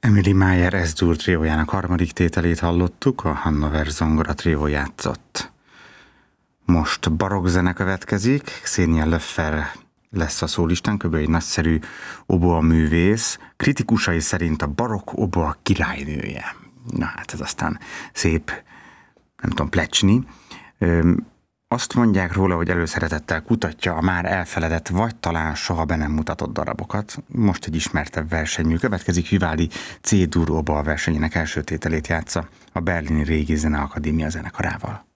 Emily Meyer S-dur triójának harmadik tételét hallottuk, a Hannover zongora trió játszott. Most barokk zene következik, Xenia Löffer lesz a szólistán, kb. Egy nagyszerű oboa művész, kritikusai szerint a barokk oboa királynője. Na hát ez aztán szép, nem tudom, plecsni. Azt mondják róla, hogy előszeretettel kutatja a már elfeledett, vagy talán soha be nem mutatott darabokat. Most egy ismertebb versenymű következik, Vivaldi C-dur oboa versenyének első tételét játsza a Berlini Régi Zeneakadémia zenekarával.